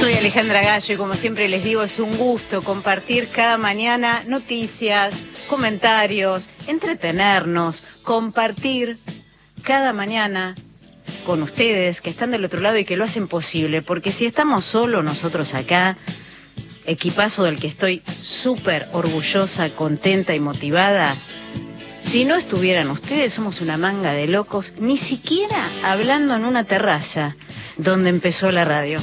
Soy Alejandra Gallo y como siempre les digo, es un gusto compartir cada mañana noticias, comentarios, entretenernos, compartir cada mañana con ustedes que están del otro lado y que lo hacen posible, porque si estamos solos nosotros acá, equipazo del que estoy súper orgullosa, contenta y motivada, si no estuvieran ustedes somos una manga de locos, ni siquiera hablando en una terraza donde empezó la radio.